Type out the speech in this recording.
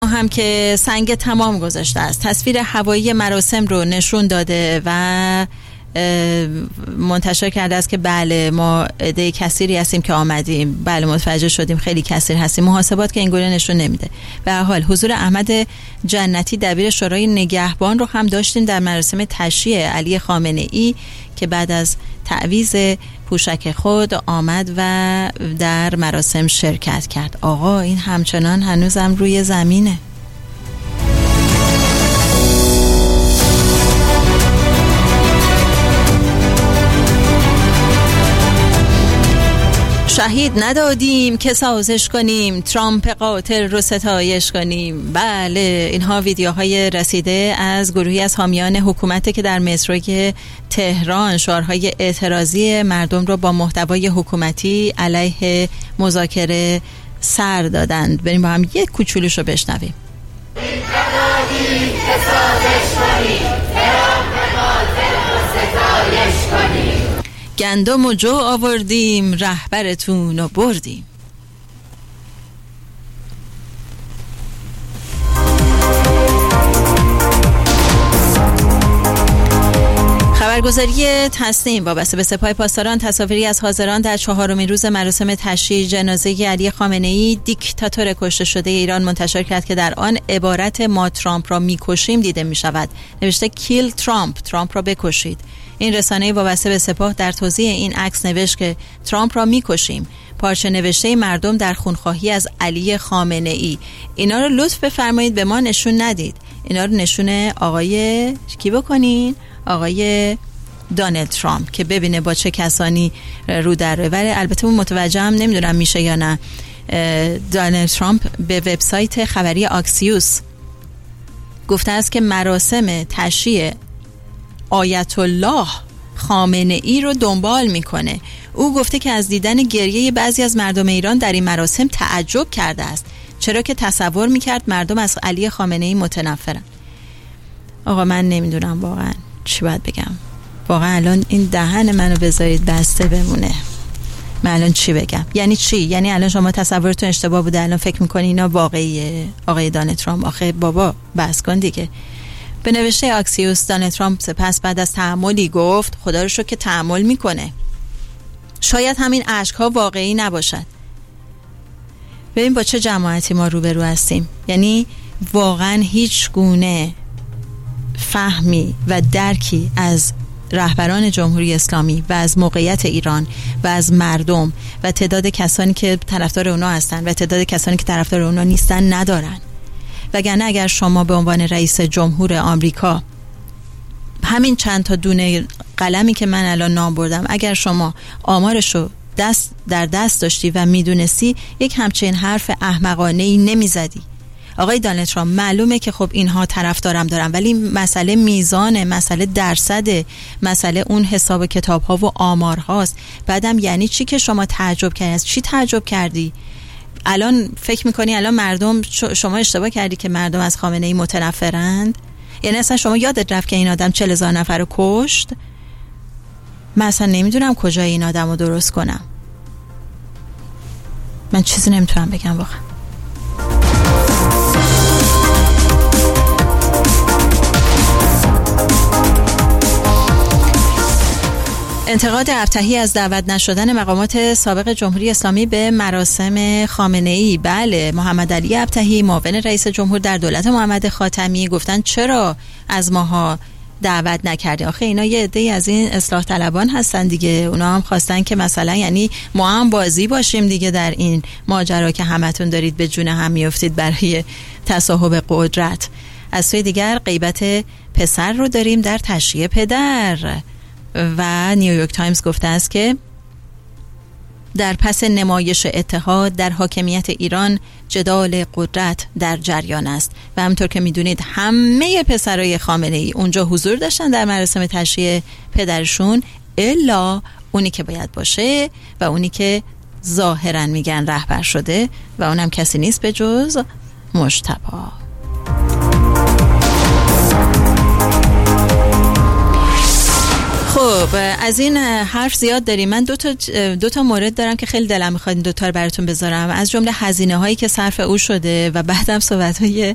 هم که سنگ تمام گذاشته است. تصویر هوایی مراسم رو نشون داده و منتشر کرده است که بله ما عده کثیری هستیم که آمدیم، بله متوجه شدیم خیلی کثیر هستیم. محاسبات که این گونه نشون نمیده. به هر حال حضور احمد جنتی دبیر شورای نگهبان رو هم داشتیم در مراسم تشییع علی خامنه‌ای که بعد از تعویض پوشک خود آمد و در مراسم شرکت کرد. آقا این همچنان هنوزم روی زمینه. شهید ندادیم که سازش کنیم، ترامپ قاتل رو ستایش کنیم. بله اینها ویدیوهای رسیده از گروهی از حامیان حکومت که در متروی تهران شعارهای اعتراضی مردم رو با محتوای حکومتی علیه مذاکره سر دادند. بریم با هم یک کوچولوشو بشنویم. ندادیم که سازش کنیم، ترامپ قاتل رو ستایش کنیم. گندم و جو آوردیم، رهبرتون رو بردیم. خبرگزاری تصنیم وابسته به سپاه پاسداران تصاویری از حاضران در 4مین روز مراسم تشییع جنازه علی خامنه‌ای دیکتاتور کشته شده ایران منتشر کرد که در آن عبارت ما ترامپ را میکشیم دیده می شود. نوشته کیل ترامپ، ترامپ را بکشید. این رسانه وابسته به سپاه در توضیح این عکس نوشت که ترامپ را میکشیم. پارچه نوشته مردم در خونخواهی از علی خامنه‌ای. اینا رو لطف بفرمایید به ما نشون ندید. اینا رو نشونه آقای کی بکنین؟ آقای دونالد ترامپ که ببینه با چه کسانی رو در رو. ولی البته اون متوجه هم نمیدونم میشه یا نه. دونالد ترامپ به وبسایت خبری آکسیوس گفته است که مراسم تشییع آیت الله خامنه‌ای رو دنبال میکنه. او گفته که از دیدن گریه بعضی از مردم ایران در این مراسم تعجب کرده است، چرا که تصور میکرد مردم از علی خامنه‌ای متنفرن. آقا من نمیدونم واقعا چی باید بگم. واقعا الان این دهن منو بذارید بسته بمونه. من الان چی بگم؟ یعنی چی؟ یعنی الان شما تصورتون اشتباه بوده، الان فکر میکنی اینا واقعیه؟ آقای دونالد ترامپ آخه بابا بس کن دیگه. به نوشته آکسیوس دونالد ترامپ سپس بعد از تأملی گفت خدا رو شکر که تأمل میکنه، شاید همین اشک‌ها واقعی نباشد. ببین با چه جماعتی ما روبرو هستیم. یعنی واقعا هیچ گونه فهمی و درکی از رهبران جمهوری اسلامی و از موقعیت ایران و از مردم و تعداد کسانی که طرفدار اونا هستن و تعداد کسانی که طرفدار اونا نیستن ندارن. وگرنه اگر شما به عنوان رئیس جمهور آمریکا همین چند تا دونه قلمی که من الان نام بردم اگر شما آمارشو در دست داشتی و میدونستی یک همچین حرف احمقانه‌ای نمیزدی. آقای دونالد ترامپ معلومه که خب اینها طرفدارم دارن، ولی مسئله میزانه، مسئله درصده، مسئله اون حساب کتاب ها و آمار هاست. بعدم یعنی چی که شما تعجب کردی؟ از چی تعجب کردی؟ الان فکر میکنی الان مردم شما اشتباه کردی که مردم از خامنه‌ای متنفرند؟ یعنی اصلا شما یادت رفت که این آدم 40,000 نفر رو کشت؟ من اصلا نمیدونم کجای این آدم رو درست کنم. من چیزی نمیتونم بگم واقعا. انتقاد ابطحی از دعوت نشدن مقامات سابق جمهوری اسلامی به مراسم خامنه‌ای. بله محمد علی ابطحی معاون رئیس جمهور در دولت محمد خاتمی گفتن چرا از ماها دعوت نکردی؟ آخه اینا یه عده‌ای از این اصلاح طلبان هستن دیگه، اونا هم خواستن که مثلا یعنی ما هم بازی باشیم دیگه در این ماجرا که همتون دارید به جون هم میافتید برای تصاحب قدرت. از سوی دیگر غیبت پسر رو داریم در تشییع پدر. و نیویورک تایمز گفته است که در پس نمایش اتحاد در حاکمیت ایران جدال قدرت در جریان است و همونطور که میدونید همه پسرای خامنه‌ای اونجا حضور داشتن در مراسم تشییع پدرشون الا اونی که باید باشه و اونی که ظاهرا میگن رهبر شده و اونم کسی نیست به جز مجتبی. خب از این حرف زیاد داریم. من دو تا مورد دارم که خیلی دلم میخواد این دوتا رو براتون بذارم، از جمله هزینه هایی که صرف او شده و بعدم صحبت های